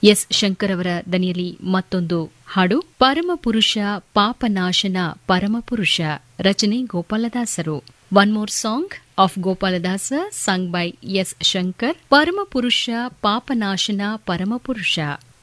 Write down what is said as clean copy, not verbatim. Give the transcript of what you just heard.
S Shankar ಅವರ ದನಿಯಲ್ಲಿ ಮತ್ತೊಂದು ಹಾಡು ಪರಮಪುರುಷ ಪಾಪನಾಶನ ಪರಮಪುರುಷ, ರಚನೆ ಗೋಪಾಲದಾಸರು. One more song of Gopaladasa sung by S Shankar, ಪರಮಪುರುಷ ಪಾಪನಾಶನ ಪರಮಪುರುಷ.